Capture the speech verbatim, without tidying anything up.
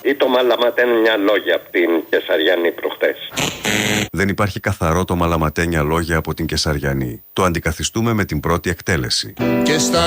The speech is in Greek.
ή το μαλαματένια λόγια από την Κεσαριανή προχτές. Δεν υπάρχει καθαρό το μαλαματένια λόγια από την Κεσαριανή. Το αντικαθιστούμε με την πρώτη εκτέλεση. Και στα